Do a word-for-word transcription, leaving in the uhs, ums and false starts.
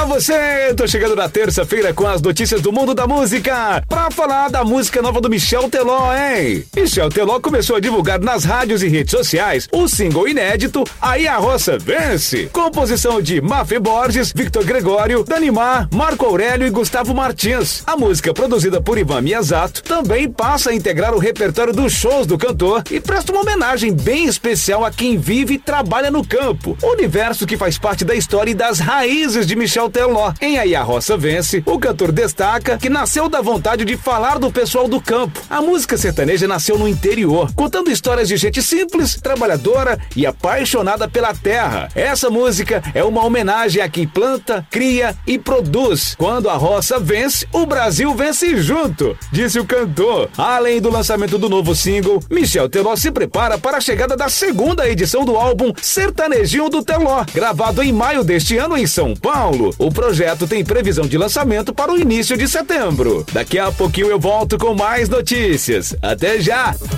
Olá você, tô chegando na terça-feira com as notícias do mundo da música pra falar da música nova do Michel Teló, hein? Michel Teló começou a divulgar nas rádios e redes sociais o single inédito Aí a Roça Vence, composição de Mafê Borges, Victor Gregório, Danimar, Marco Aurélio e Gustavo Martins. A música, produzida por Ivan Miyazato, também passa a integrar o repertório dos shows do cantor e presta uma homenagem bem especial a quem vive e trabalha no campo, universo que faz parte da história e das raízes de Michel Teló. Em Aí a Roça Vence, o cantor destaca que nasceu da vontade de falar do pessoal do campo. A música sertaneja nasceu no interior, contando histórias de gente simples, trabalhadora e apaixonada pela terra. Essa música é uma homenagem a quem planta, cria e produz. Quando a roça vence, o Brasil vence junto, disse o cantor. Além do lançamento do novo single, Michel Teló se prepara para a chegada da segunda edição do álbum Sertanejinho do Teló, gravado em maio deste ano em São Paulo. O projeto tem previsão de lançamento para o início de setembro. Daqui a pouquinho eu volto com mais notícias. Até já!